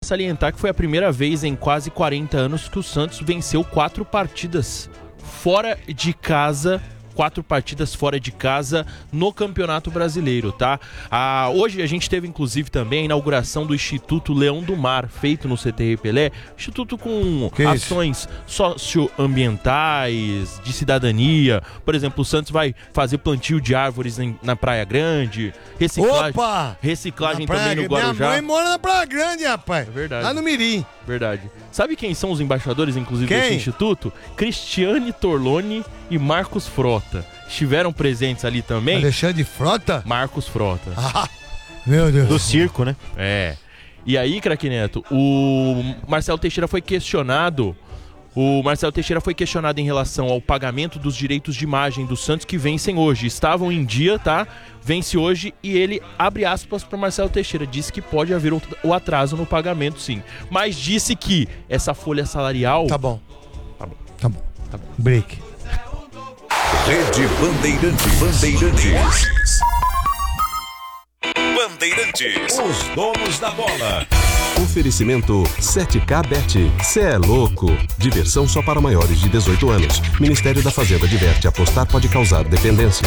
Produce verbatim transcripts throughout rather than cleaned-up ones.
salientar que foi a primeira vez em quase quarenta anos que o Santos venceu quatro partidas fora de casa. Quatro partidas fora de casa no Campeonato Brasileiro, tá? Ah, hoje a gente teve, inclusive, também a inauguração do Instituto Leão do Mar, feito no C T R Pelé. Instituto com que ações socioambientais, de cidadania. Por exemplo, o Santos vai fazer plantio de árvores em, na Praia Grande. Reciclagem, Opa! reciclagem Na também praia, no Guarujá. Minha mãe mora na Praia Grande, rapaz. É verdade. Lá no Mirim. Verdade. Sabe quem são os embaixadores, inclusive, quem? desse instituto? Cristiane Torloni e Marcos Frota. Estiveram presentes ali também. Alexandre Frota? Marcos Frota. Ah, meu Deus. Do circo, né? É. E aí, craque Neto, o Marcelo Teixeira foi questionado... O Marcelo Teixeira foi questionado em relação ao pagamento dos direitos de imagem do Santos que vencem hoje. Estavam em dia, tá? Vence hoje e ele abre aspas para Marcelo Teixeira. Disse que pode haver o atraso no pagamento, sim. Mas disse que essa folha salarial... Tá bom. Tá bom. Tá bom. Tá bom. Break. Rede Bandeirantes. Bandeirantes. Bandeirantes. Os donos da bola. Oferecimento sete K Bet. Cê é louco. Diversão só para maiores de dezoito anos. Ministério da Fazenda adverte: apostar pode causar dependência.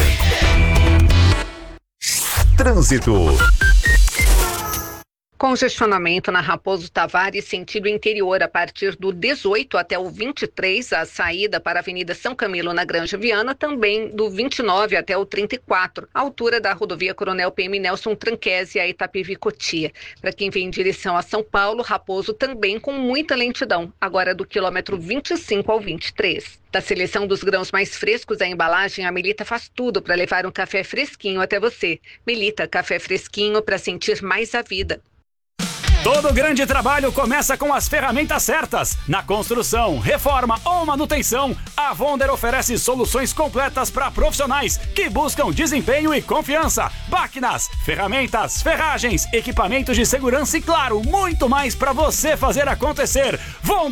Trânsito. Congestionamento na Raposo Tavares, sentido interior, a partir do dezoito até o vinte e três, a saída para a Avenida São Camilo na Granja Viana, também do vinte e nove até o trinta e quatro, a altura da rodovia Coronel P M Nelson Tranquese a Itapevi Cotia. Para quem vem em direção a São Paulo, Raposo também com muita lentidão, agora do quilômetro vinte e cinco ao vinte e três. Da seleção dos grãos mais frescos à embalagem, a Melita faz tudo para levar um café fresquinho até você. Melita, café fresquinho para sentir mais a vida. Todo grande trabalho começa com as ferramentas certas. Na construção, reforma ou manutenção, a Vonder oferece soluções completas para profissionais que buscam desempenho e confiança. Máquinas, ferramentas, ferragens, equipamentos de segurança e, claro, muito mais para você fazer acontecer. Vonder